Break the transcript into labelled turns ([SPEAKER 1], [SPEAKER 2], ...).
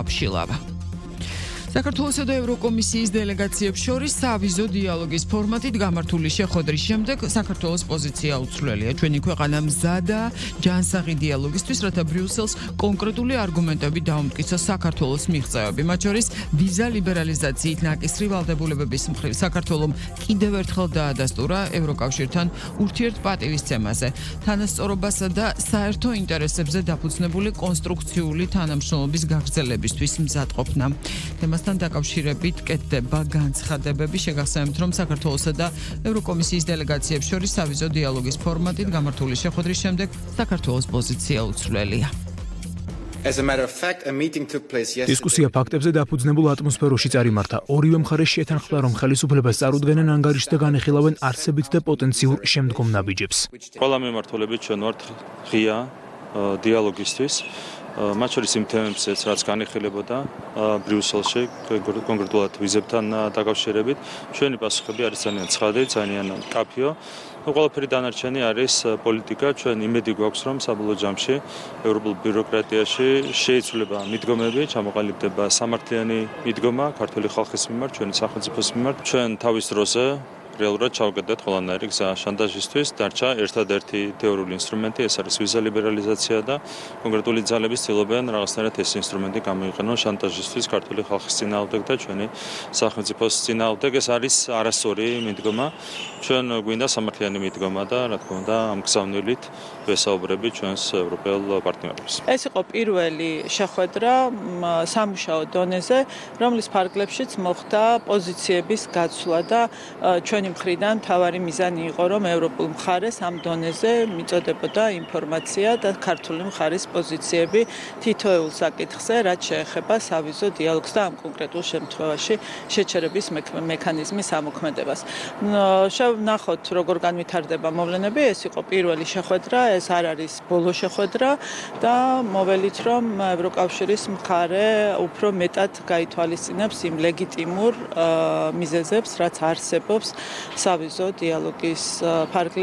[SPEAKER 1] აბშილავა. საქართველოსა და ევროკომისიის დელეგაციებს შორის სავიზო დიალოგის ფორმატით გამართული შეხვედრის შემდეგ საქართველოს პოზიცია უცვლელია. ჩვენი ქვეყანა მზადაა ჯანსაღი დიალოგისთვის, რათა ბრიუსელს კონკრეტული არგუმენტები დაუმტკიცოს საქართველოს მიღწევები. მათ შორის ვიზა ლიბერალიზაციით ნაკისრი ვალდებულებების მხრივ საქართველომ კიდევ ერთხელ დაადასტურა ევროკავშირთან ურთიერთპატივისცემაზე, თანასწორობასა და საერთო ინტერესებზე დაფუძნებული კონსტრუქციული თანამშრომლობის გაგრძელებისთვის მზადყოფნა. თემასთან დაკავშირებით კეთდება განცხადებები. შეგახსენებთ, რომ საქართველოსა და ევროკომისიის დელეგაციებს შორის სავიზო დიალოგის ფორმატით გამართული შეხვედრის შემდეგ საქართველოს პოზიცია უცვლელია.
[SPEAKER 2] დისკუსია ფაქტებზე დაფუძნებულ ატმოსფეროში წარიმართა. ორივე მხარე შეთანხმდა, რომ ხელისუფლებას წარუდგენენ ანგარიშს და განეხილავენ არსებით და პოტენციურ შემდგომ ნაბიჯებს.
[SPEAKER 3] ყველა მიმართულებით ჩვენ ვართ ღია დიალოგისთვის. მათ შორის იმ თემებზეც, რაც განიხილებოდა ბრიუსელში, კონკრეტულად ვიზებთან დაკავშირებით, ჩვენი პასუხები არის ძალიან ცხადი, ძალიან მკაფიო. ყველაფერი დანარჩენი არის პოლიტიკა. ჩვენ იმედი გვაქვს, რომ საბოლოო ჯამში ევროპულ ბიუროკრატიაში შეიცვლება მიდგომები, ჩამოყალიბდება სამართლიანი მიდგომა ქართული ხალხის მიმართ, ჩვენი სახელმწიფოს მიმართ. ჩვენ თავის დროზე რეალურად ჩავკეტეთ ყველანაირი გზა შანტაჟისთვის. დარჩა ერთადერთი თეორიული ინსტრუმენტი, ეს არის ვიზა ლიბერალიზაცია და კონკრეტული ძალები ცდილობენ რაღაცნაირად ეს ინსტრუმენტი გამოიყენონ შანტაჟისთვის ქართული ხალხის წინააღმდეგ და ჩვენი სახელმწიფოს წინააღმდეგ. ეს არის არასწორი მიდგომა. ჩვენ გვინდა სამართლიანი მიდგომა და რა თქმა უნდა ამ გზავნილით ვესაუბრები ჩვენს ევროპელ პარტნიორებს.
[SPEAKER 4] ეს იყო პირველი შეხვედრა სამუშაო დონეზე, რომლის ფარგლებშიც მოხდა პოზიციების გაცვლა და ჩვენი მხრიდან მთავარი მიზანი იყო, რომ ევროპულ მხარეს ამ დონეზე მიწოდებოდა ინფორმაცია და ქართული მხარის პოზიციები თითოეულ საკითხზე, რაც შეეხება სავიზო დიალოგს და ამ კონკრეტულ შემთხვევაში შეჩერების მექანიზმის ამოქმედებას. ვნახოთ, როგორ განვითარდება მოვლენები. ეს იყო პირველი შეხვედრა, ეს არ არის ბოლო შეხვედრა და მოველით, რომ ევროკავშირის მხარე უფრო მეტად გაითვალისწინებს იმ ლეგიტიმურ მიზეზებს, რაც არსებობს სავიზო დიალოგის ფარგლებში.